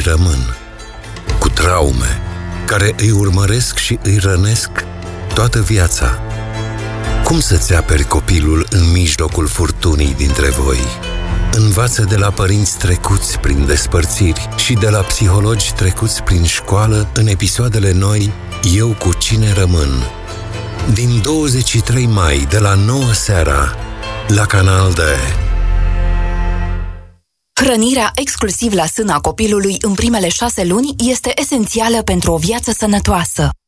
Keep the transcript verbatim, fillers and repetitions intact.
rămân, cu traume care îi urmăresc și îi rănesc toată viața. Cum să-ți aperi copilul în mijlocul furtunii dintre voi? Învață de la părinți trecuți prin despărțiri și de la psihologi trecuți prin școală în episoadele noi Eu cu cine rămân. Din douăzeci și trei mai, de la nouă seara, la Canal D. Hrănirea exclusiv la sâna copilului în primele șase luni este esențială pentru o viață sănătoasă.